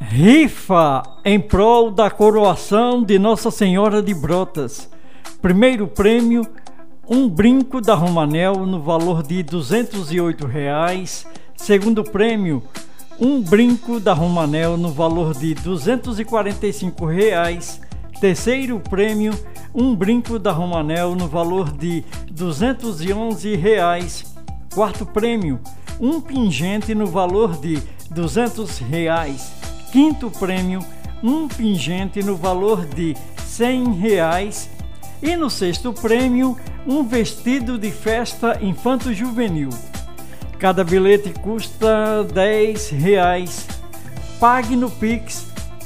Rifa em prol da coroação de Nossa Senhora de Brotas. Primeiro prêmio, um brinco da Romanel no valor de R$ 208. Segundo prêmio, um brinco da Romanel no valor de R$ 245. Terceiro prêmio, um brinco da Romanel no valor de R$ 211. Quarto prêmio, um pingente no valor de R$ 200. Quinto prêmio, um pingente no valor de R$ 100. E no sexto prêmio, um vestido de festa infanto-juvenil. Cada bilhete custa R$ 10. Pague no Pix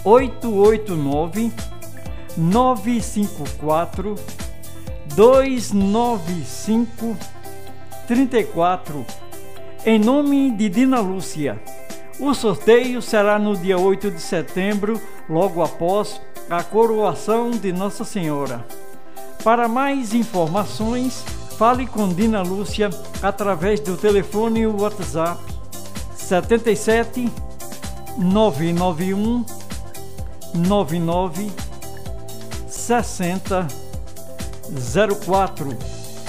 889-954-295-34 em nome de Dina Lúcia. O sorteio será no dia 8 de setembro, logo após a coroação de Nossa Senhora. Para mais informações, fale com Dina Lúcia através do telefone WhatsApp 77 991 99 60 04.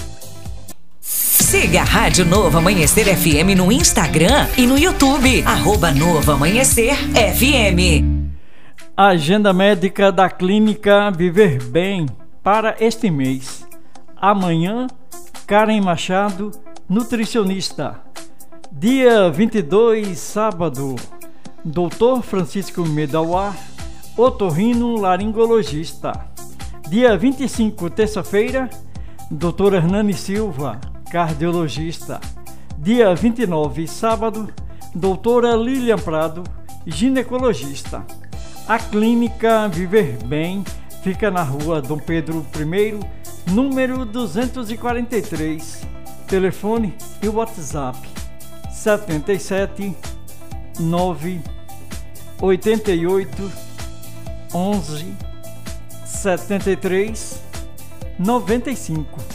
Siga a Rádio Novo Amanhecer FM no Instagram e no YouTube, @Novo Amanhecer FM. Agenda médica da Clínica Viver Bem para este mês. Amanhã, Karen Machado, nutricionista. Dia 22, sábado, Dr. Francisco Medawar, otorrino laringologista. Dia 25, terça-feira, Dr. Hernani Silva, cardiologista. Dia 29, sábado, doutora Lilian Prado, ginecologista. A Clínica Viver Bem fica na rua Dom Pedro I, número 243. Telefone e WhatsApp 77 9 88 11 73 95.